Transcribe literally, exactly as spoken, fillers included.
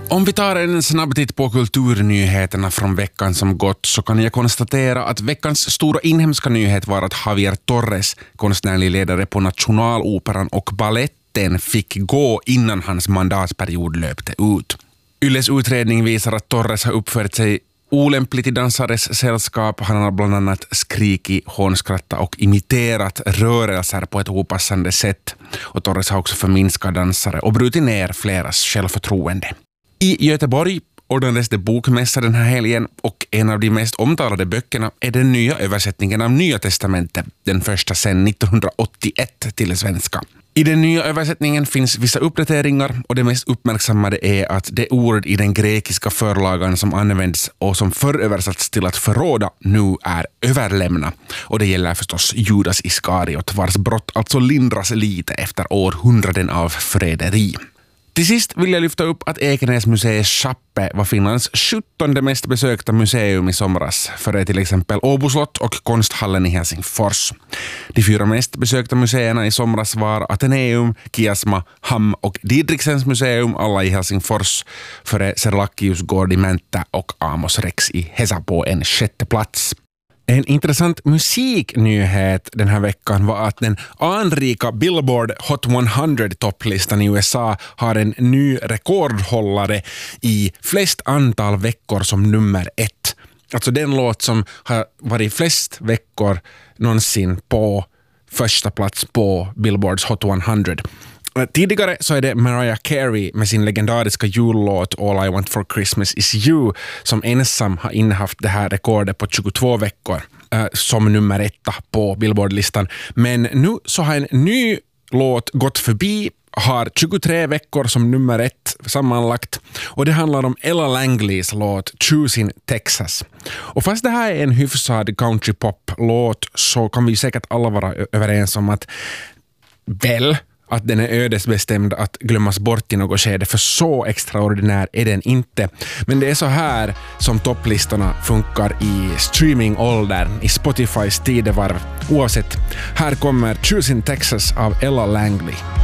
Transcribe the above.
Om vi tar en snabb titt på kulturnyheterna från veckan som gått så kan jag konstatera att veckans stora inhemska nyhet var att Javier Torres, konstnärlig ledare på Nationaloperan och balletten, fick gå innan hans mandatperiod löpte ut. Yles utredning visar att Torres har uppfört sig olämpligt i dansares sällskap. Han har bland annat skrikit, hånskrattat och imiterat rörelser på ett opassande sätt. Och Torres har också förminskat dansare och brutit ner fleras självförtroende. I Göteborg ordnades det bokmässa den här helgen och en av de mest omtalade böckerna är den nya översättningen av Nya testamentet, den första sedan nittonhundraåttioett till svenska. I den nya översättningen finns vissa uppdateringar och det mest uppmärksammade är att det ord i den grekiska förlagan som används och som förr översatts till att förråda nu är överlämna. Och det gäller förstås Judas Iskariot, vars brott alltså lindras lite efter århundraden av förräderi. Till sist vill jag lyfta upp att Ekenäsmuseets Schappe var Finlands sjuttonde mest besökta museum i somras, före till exempel Åbo slott och konsthallen i Helsingfors. De fyra mest besökta museerna i somras var Atheneum, Kiasma, Ham och Didriksens museum, alla i Helsingfors, före Serlachius gård i Mäntä och Amos Rex i Hesa på en sjätte plats. En intressant musiknyhet den här veckan var att den anrika Billboard Hot hundra-topplistan i U S A har en ny rekordhållare i flest antal veckor som nummer ett. Alltså den låt som har varit flest veckor någonsin på första plats på Billboards Hot hundra. Tidigare så är det Mariah Carey med sin legendariska jullåt All I Want For Christmas Is You som ensam har innehaft det här rekordet på tjugotvå veckor eh, som nummer etta på Billboard-listan. Men nu så har en ny låt gått förbi, har tjugotre veckor som nummer ett sammanlagt, och det handlar om Ella Langleys låt Choosing Texas. Och fast det här är en hyfsad country-pop-låt så kan vi säkert alla vara överens om att väl att den är ödesbestämd att glömmas bort i något skede, för så extraordinär är den inte. Men det är så här som topplistorna funkar i streamingåldern, i Spotifys tidevarv. Oavsett, här kommer Choosing Texas av Ella Langley.